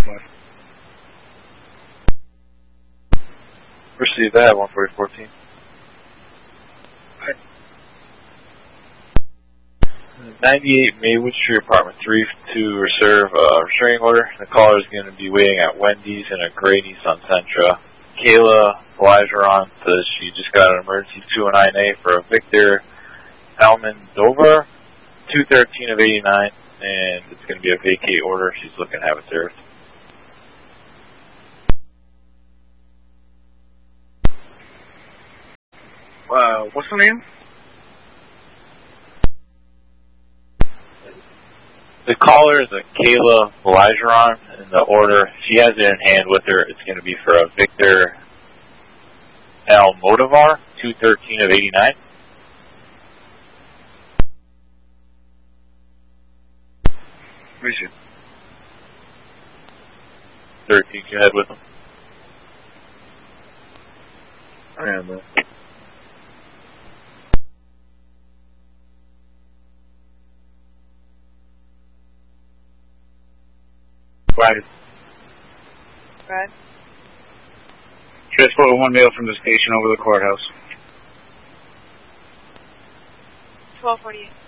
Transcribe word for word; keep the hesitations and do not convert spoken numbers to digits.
Bye. Receive that, one forty fourteen. ninety-eight Maywood Street, apartment three, to reserve a restraining order. The caller is going to be waiting at Wendy's in a gray Nissan Sentra. Kayla Belageron says she just got an emergency two oh nine A for a Victor Almendovar, two thirteen of eighty-nine, and it's going to be a vacate order. She's looking to have it served. Uh, what's the name? The caller is a Kayla Belageron, and the order, she has it in hand with her. It's going to be for a Victor Almodovar, two thirteen of eighty-nine. Vision. thirteen, go ahead with them. I am, uh, Right. Right. Transport one mail from the station over the courthouse. twelve forty-eight.